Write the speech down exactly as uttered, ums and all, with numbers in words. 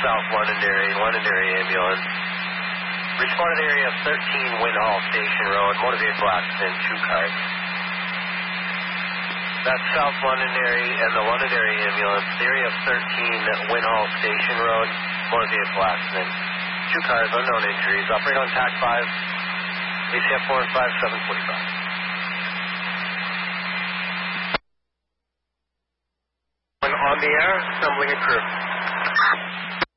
South Londonderry, Londonderry ambulance. Responded area thirteen, Winhall Station Road, motor vehicle accident, two cars. That's South Londonderry and the Londonderry ambulance, area thirteen, Winhall Station Road, motor vehicle accident, two cars, unknown injuries. Operate on T A C five, A C F four and five, seven forty-five. On the air, assembling a crew.